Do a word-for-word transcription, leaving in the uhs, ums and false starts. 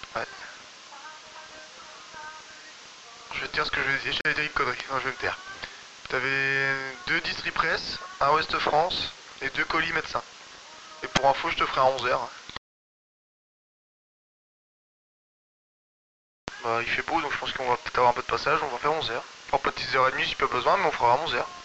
Ouais. Je vais te dire ce que je vais dire. J'allais dire une connerie. Non, je vais me taire. T'avais deux district press, un Ouest France et deux colis médecins. Et pour info, je te ferai à onze heures. Bah, il fait beau, donc je pense qu'on va peut-être avoir un peu de passage. On va faire onze heures. On fera pas de six heures trente si pas besoin, mais on fera à onze heures.